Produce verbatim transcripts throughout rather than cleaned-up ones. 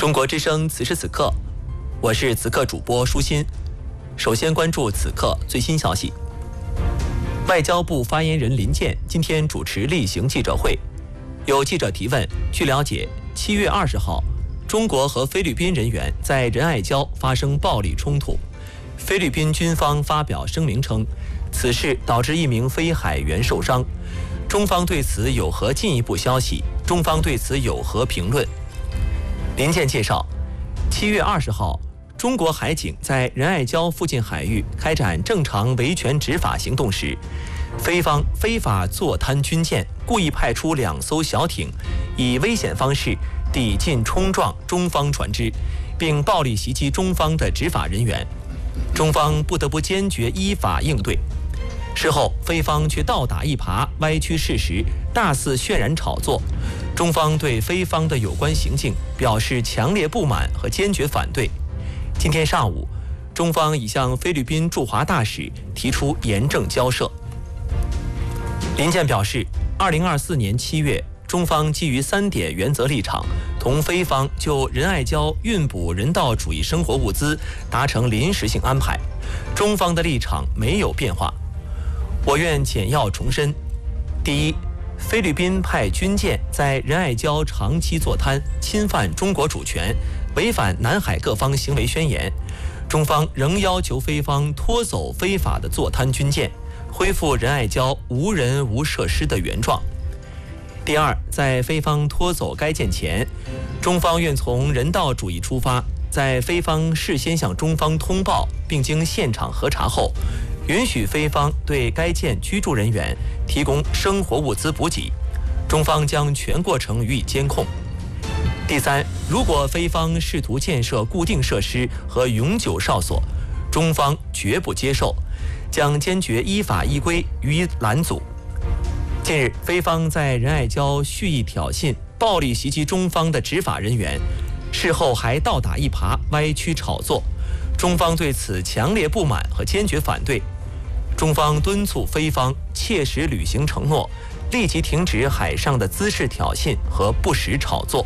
中国之声此时此刻，我是此刻主播舒心。首先关注此刻最新消息。外交部发言人林健今天主持例行记者会，有记者提问，据了解，七月二十号，中国和菲律宾人员在仁爱礁发生暴力冲突，菲律宾军方发表声明称，此事导致一名非海员受伤。中方对此有何进一步消息？中方对此有何评论？林健介绍，七月二十号，中国海警在仁爱礁附近海域开展正常维权执法行动时，菲方非法坐滩军舰故意派出两艘小艇，以危险方式抵近冲撞中方船只，并暴力袭击中方的执法人员，中方不得不坚决依法应对。事后，菲方却倒打一耙，歪曲事实，大肆渲染炒作。中方对菲方的有关行径表示强烈不满和坚决反对。今天上午，中方已向菲律宾驻华大使提出严正交涉。林健表示，二零二四年七月，中方基于三点原则立场，同菲方就仁爱礁运补人道主义生活物资达成临时性安排，中方的立场没有变化。我愿简要重申：第一，菲律宾派军舰在仁爱礁长期坐滩，侵犯中国主权，违反南海各方行为宣言，中方仍要求菲方拖走非法的坐滩军舰，恢复仁爱礁无人无设施的原状。第二，在菲方拖走该舰前，中方愿从人道主义出发，在菲方事先向中方通报并经现场核查后，允许菲方对该舰居住人员提供生活物资补给，中方将全过程予以监控。第三，如果菲方试图建设固定设施和永久哨所，中方绝不接受，将坚决依法依规予以拦阻。近日，菲方在仁爱礁蓄意挑衅、暴力袭击中方的执法人员，事后还倒打一耙、歪曲炒作，中方对此强烈不满和坚决反对。中方敦促菲方切实履行承诺，立即停止海上的滋事挑衅和不实炒作。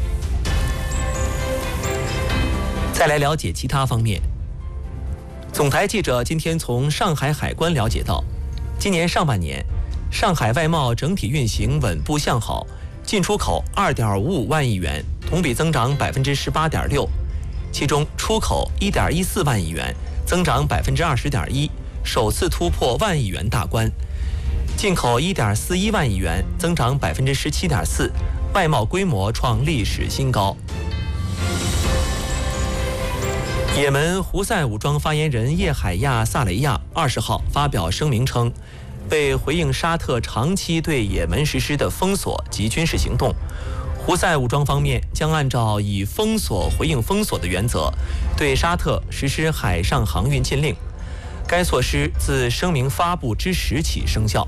再来了解其他方面。总台记者今天从上海海关了解到，今年上半年，上海外贸整体运行稳步向好，进出口 二点五五万亿元，同比增长 百分之十八点六， 其中出口 一点一四万亿元，增长 百分之二十点一， 首次突破万亿元大关；进口 一点四一万亿元，增长 百分之十七点四， 外贸规模创历史新高。也门胡塞武装发言人叶海亚·萨雷亚二十号发表声明称，为回应沙特长期对也门实施的封锁及军事行动，胡塞武装方面将按照以封锁回应封锁的原则，对沙特实施海上航运禁令。该措施自声明发布之时起生效。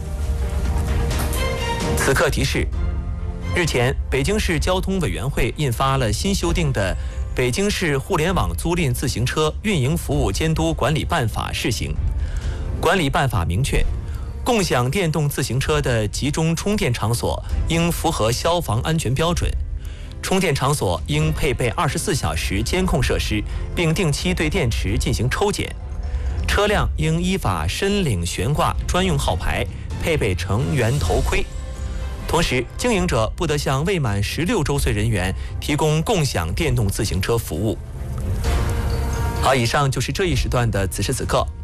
此刻提示：日前，北京市交通委员会印发了新修订的《北京市互联网租赁自行车运营服务监督管理办法》试行。管理办法明确，共享电动自行车的集中充电场所应符合消防安全标准，充电场所应配备二十四小时监控设施，并定期对电池进行抽检。车辆应依法申领悬挂专用号牌，配备成员头盔。同时，经营者不得向未满十六周岁人员提供共享电动自行车服务。好，以上就是这一时段的此时此刻。